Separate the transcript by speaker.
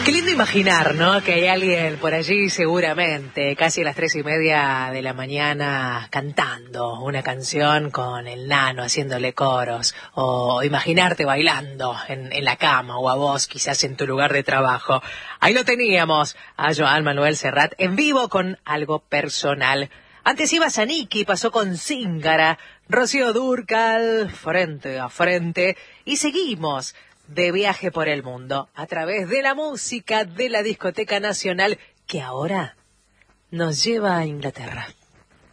Speaker 1: Qué lindo imaginar, ¿no? Que hay alguien por allí seguramente, casi a las 3:30 de la mañana, cantando una canción con el nano, haciéndole coros. O imaginarte bailando en la cama, o a vos quizás en tu lugar de trabajo. Ahí lo teníamos, a Joan Manuel Serrat, en vivo con algo personal. Antes iba Zanicki, pasó con Zíngara, Rocío Dúrcal, frente a frente, y seguimos de viaje por el mundo, a través de la música de la Discoteca Nacional, que ahora nos lleva a Inglaterra.